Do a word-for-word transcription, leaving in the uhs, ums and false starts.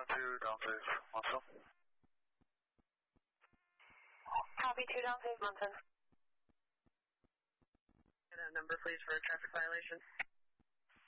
two, down safe, Monson. Copy two, down safe, Monson. Get a number, please, for a traffic violation.